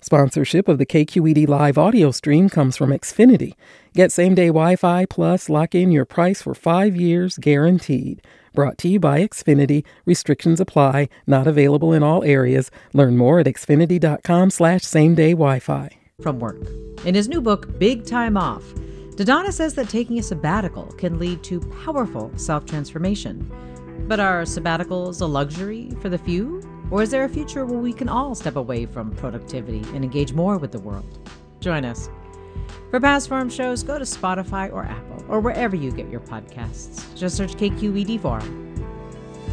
Sponsorship of the KQED live audio stream comes from Xfinity. Get same-day Wi-Fi plus lock in your price for 5 years guaranteed. Brought to you by Xfinity. Restrictions apply. Not available in all areas. Learn more at xfinity.com/same-day Wi-Fi. From work. In his new book, Big Time Off, Dodonna says that taking a sabbatical can lead to powerful self-transformation. But are sabbaticals a luxury for the few? Or is there a future where we can all step away from productivity and engage more with the world? Join us. For past Forum shows, go to Spotify or Apple or wherever you get your podcasts. Just search KQED Forum.